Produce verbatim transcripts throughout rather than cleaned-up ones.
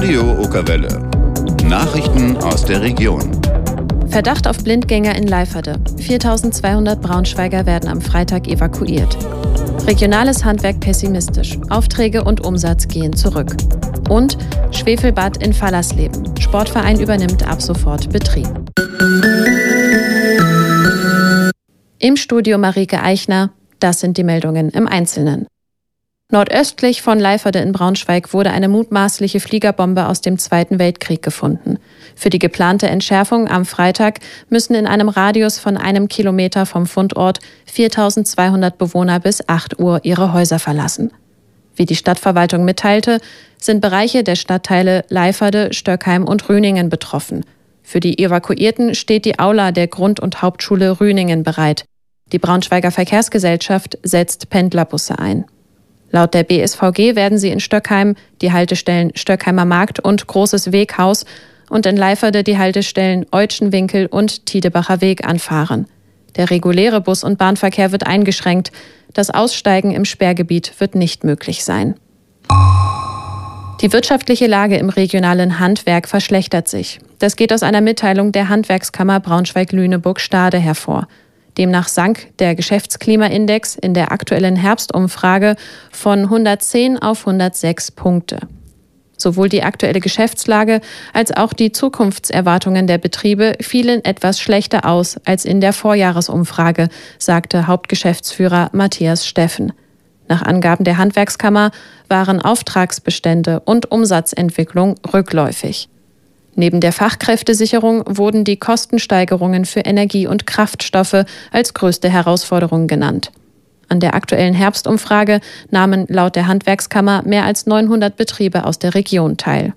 Radio Okerwelle. Nachrichten aus der Region. Verdacht auf Blindgänger in Leiferde. viertausendzweihundert Braunschweiger werden am Freitag evakuiert. Regionales Handwerk pessimistisch. Aufträge und Umsatz gehen zurück. Und Schwefelbad in Fallersleben. Sportverein übernimmt ab sofort Betrieb. Im Studio Marike Eichner. Das sind die Meldungen im Einzelnen. Nordöstlich von Leiferde in Braunschweig wurde eine mutmaßliche Fliegerbombe aus dem Zweiten Weltkrieg gefunden. Für die geplante Entschärfung am Freitag müssen in einem Radius von einem Kilometer vom Fundort viertausendzweihundert Bewohner bis acht Uhr ihre Häuser verlassen. Wie die Stadtverwaltung mitteilte, sind Bereiche der Stadtteile Leiferde, Stöckheim und Rüningen betroffen. Für die Evakuierten steht die Aula der Grund- und Hauptschule Rüningen bereit. Die Braunschweiger Verkehrsgesellschaft setzt Pendlerbusse ein. Laut der B S V G werden sie in Stöckheim die Haltestellen Stöckheimer Markt und Großes Weghaus und in Leiferde die Haltestellen Eutschenwinkel und Tiedebacher Weg anfahren. Der reguläre Bus- und Bahnverkehr wird eingeschränkt. Das Aussteigen im Sperrgebiet wird nicht möglich sein. Die wirtschaftliche Lage im regionalen Handwerk verschlechtert sich. Das geht aus einer Mitteilung der Handwerkskammer Braunschweig-Lüneburg-Stade hervor. Demnach sank der Geschäftsklimaindex in der aktuellen Herbstumfrage von hundertzehn auf hundertsechs Punkte. Sowohl die aktuelle Geschäftslage als auch die Zukunftserwartungen der Betriebe fielen etwas schlechter aus als in der Vorjahresumfrage, sagte Hauptgeschäftsführer Matthias Steffen. Nach Angaben der Handwerkskammer waren Auftragsbestände und Umsatzentwicklung rückläufig. Neben der Fachkräftesicherung wurden die Kostensteigerungen für Energie und Kraftstoffe als größte Herausforderung genannt. An der aktuellen Herbstumfrage nahmen laut der Handwerkskammer mehr als neunhundert Betriebe aus der Region teil.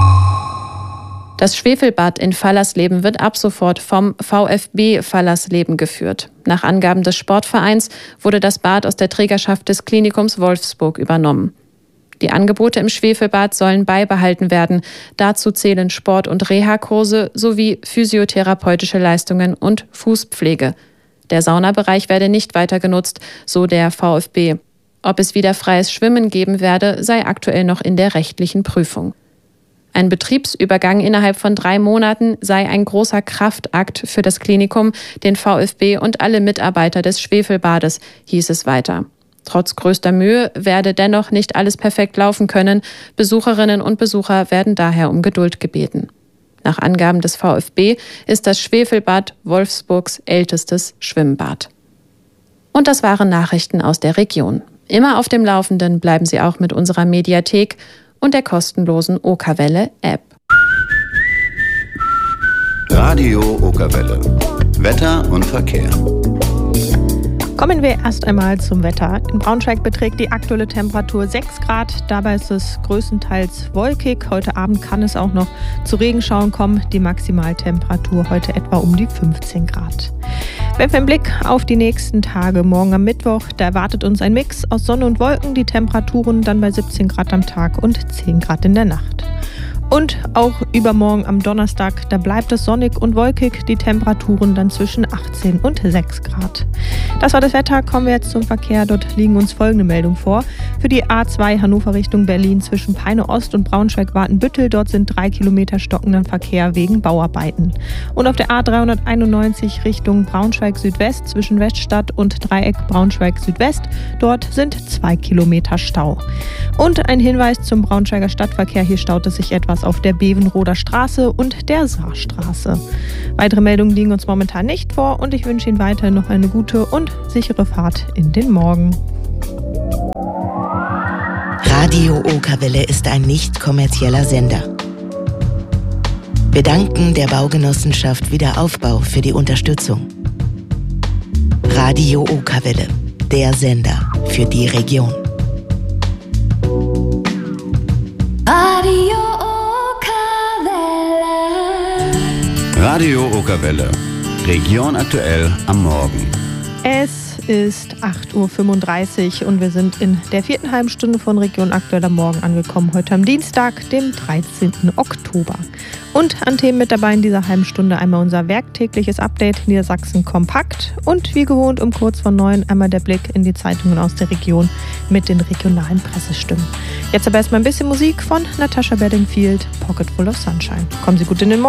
Das Schwefelbad in Fallersleben wird ab sofort vom VfB Fallersleben geführt. Nach Angaben des Sportvereins wurde das Bad aus der Trägerschaft des Klinikums Wolfsburg übernommen. Die Angebote im Schwefelbad sollen beibehalten werden. Dazu zählen Sport- und Reha-Kurse sowie physiotherapeutische Leistungen und Fußpflege. Der Saunabereich werde nicht weiter genutzt, so der VfB. Ob es wieder freies Schwimmen geben werde, sei aktuell noch in der rechtlichen Prüfung. Ein Betriebsübergang innerhalb von drei Monaten sei ein großer Kraftakt für das Klinikum, den VfB und alle Mitarbeiter des Schwefelbades, hieß es weiter. Trotz größter Mühe werde dennoch nicht alles perfekt laufen können. Besucherinnen und Besucher werden daher um Geduld gebeten. Nach Angaben des VfB ist das Schwefelbad Wolfsburgs ältestes Schwimmbad. Und das waren Nachrichten aus der Region. Immer auf dem Laufenden bleiben Sie auch mit unserer Mediathek und der kostenlosen Okerwelle-App. Radio Okerwelle. Wetter und Verkehr. Kommen wir erst einmal zum Wetter. In Braunschweig beträgt die aktuelle Temperatur sechs Grad. Dabei ist es größtenteils wolkig. Heute Abend kann es auch noch zu Regenschauern kommen. Die Maximaltemperatur heute etwa um die fünfzehn Grad. Wenn wir einen Blick auf die nächsten Tage, morgen am Mittwoch, da erwartet uns ein Mix aus Sonne und Wolken. Die Temperaturen dann bei siebzehn Grad am Tag und zehn Grad in der Nacht. Und auch übermorgen am Donnerstag, da bleibt es sonnig und wolkig, die Temperaturen dann zwischen achtzehn und sechs Grad. Das war das Wetter, kommen wir jetzt zum Verkehr. Dort liegen uns folgende Meldungen vor. Für die A zwei Hannover Richtung Berlin zwischen Peine Ost und Braunschweig-Wartenbüttel, dort sind drei Kilometer stockenden Verkehr wegen Bauarbeiten. Und auf der A dreihunderteinundneunzig Richtung Braunschweig-Südwest zwischen Weststadt und Dreieck Braunschweig-Südwest, dort sind zwei Kilometer Stau. Und ein Hinweis zum Braunschweiger Stadtverkehr, hier staut es sich etwas auf der Bevenroder Straße und der Saarstraße. Weitere Meldungen liegen uns momentan nicht vor und ich wünsche Ihnen weiterhin noch eine gute und sichere Fahrt in den Morgen. Radio Okerwelle ist ein nicht kommerzieller Sender. Wir danken der Baugenossenschaft Wiederaufbau für die Unterstützung. Radio Okerwelle, der Sender für die Region. Radio Radio Okerwelle. Region aktuell am Morgen. Es ist acht Uhr fünfunddreißig und wir sind in der vierten halben Stunde von Region Aktuell am Morgen angekommen. Heute am Dienstag, dem dreizehnten Oktober. Und an Themen mit dabei in dieser halben Stunde einmal unser werktägliches Update Niedersachsen kompakt und wie gewohnt um kurz vor neun einmal der Blick in die Zeitungen aus der Region mit den regionalen Pressestimmen. Jetzt aber erstmal ein bisschen Musik von Natasha Bedingfield, Pocket Full of Sunshine. Kommen Sie gut in den Morgen.